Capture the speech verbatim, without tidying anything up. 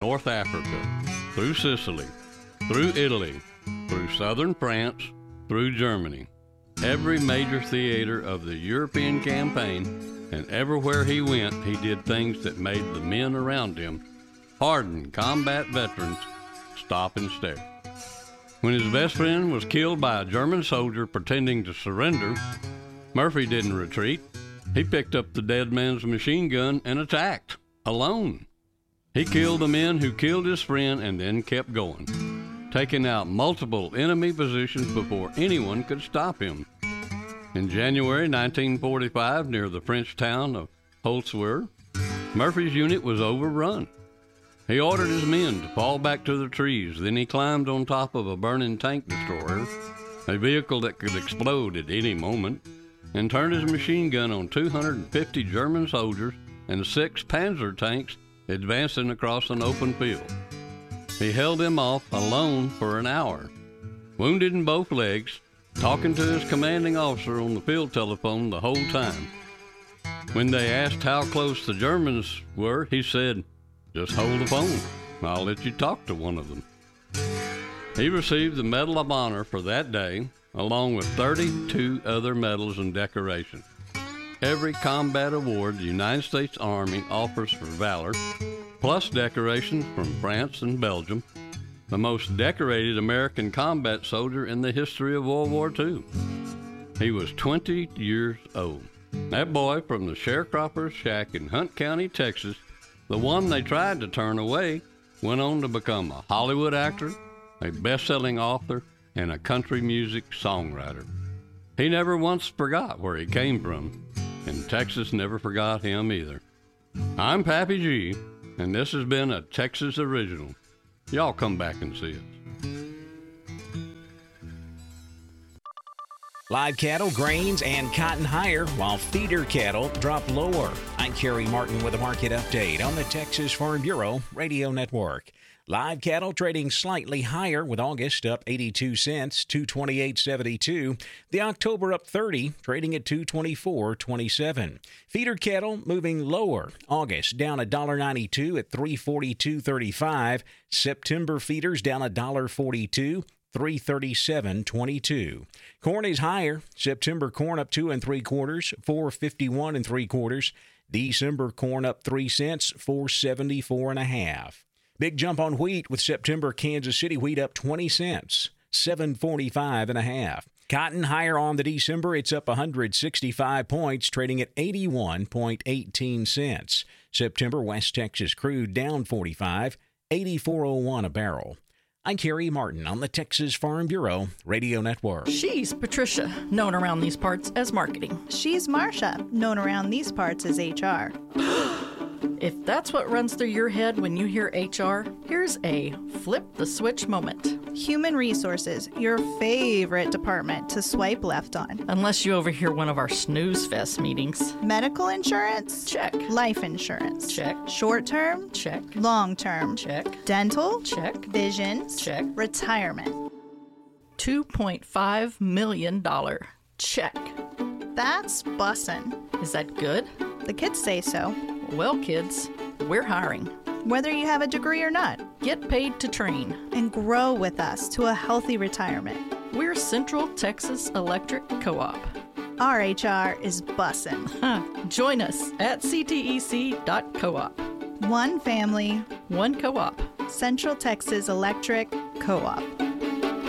North Africa, through Sicily, through Italy, through southern France, through Germany. Every major theater of the European campaign, and everywhere he went, he did things that made the men around him, hardened combat veterans, stop and stare. When his best friend was killed by a German soldier pretending to surrender, Murphy didn't retreat. He picked up the dead man's machine gun and attacked, alone. He killed the men who killed his friend and then kept going, taking out multiple enemy positions before anyone could stop him. In January nineteen forty-five, near the French town of Holzwihr, Murphy's unit was overrun. He ordered his men to fall back to the trees. Then he climbed on top of a burning tank destroyer, a vehicle that could explode at any moment, and turned his machine gun on two hundred fifty German soldiers and six Panzer tanks advancing across an open field. He held them off alone for an hour, wounded in both legs, talking to his commanding officer on the field telephone the whole time. When they asked how close the Germans were, he said, "Just hold the phone. I'll let you talk to one of them." He received the Medal of Honor for that day, along with thirty-two other medals and decorations. Every combat award the United States Army offers for valor, plus decorations from France and Belgium, the most decorated American combat soldier in the history of World War Two. He was twenty years old. That boy from the sharecropper's shack in Hunt County, Texas, the one they tried to turn away, went on to become a Hollywood actor, a best-selling author, and a country music songwriter. He never once forgot where he came from, and Texas never forgot him either. I'm Pappy G, and this has been a Texas Original. Y'all come back and see us. Live cattle, grains, and cotton higher, while feeder cattle drop lower. I'm Kerry Martin with a market update on the Texas Farm Bureau Radio Network. Live cattle trading slightly higher, with August up eighty-two cents, two twenty-eight seventy-two. The October up thirty, trading at two twenty-four twenty-seven. Feeder cattle moving lower. August down one ninety-two at three forty-two thirty-five. September feeders down one forty-two. three thirty-seven twenty-two. Corn is higher. September corn up two and three quarters, four fifty-one and three quarters. December corn up three cents, four seventy-four and a half. Big jump on wheat, with September Kansas City wheat up twenty cents, seven forty-five and a half. Cotton higher on the December. It's up one hundred sixty-five points, trading at eighty-one eighteen cents. September West Texas crude down forty-five, eighty-four oh one a barrel. I'm Kerry Martin on the Texas Farm Bureau Radio Network. She's Patricia, known around these parts as marketing. She's Marcia, known around these parts as H R. If that's what runs through your head when you hear H R, here's a flip the switch moment. Human Resources, your favorite department to swipe left on. Unless you overhear one of our snooze fest meetings. Medical insurance? Check. Life insurance? Check. Short term? Check. Long term? Check. Dental? Check. Vision? Check. Retirement? two point five million dollars. Check. That's bussin'. Is that good? The kids say so. Well, kids, we're hiring. Whether you have a degree or not. Get paid to train. And grow with us to a healthy retirement. We're Central Texas Electric Co-op. Our H R is bussin'. Huh. Join us at c t e c dot coop. One family. One co-op. Central Texas Electric Co-op.